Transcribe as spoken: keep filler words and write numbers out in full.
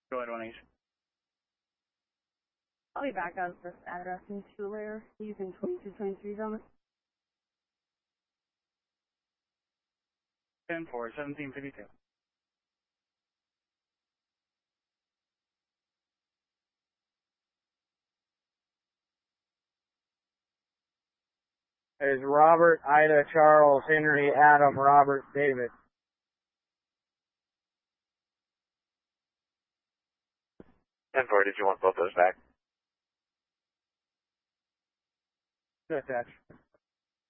Go ahead, one H. I'll be back on first address in two layer using twenty-two twenty-three, gentlemen. ten four, seventeen fifty-two. Is Robert, Ida, Charles, Henry, Adam, Robert, David. ten four, did you want both those back? Good, Dutch.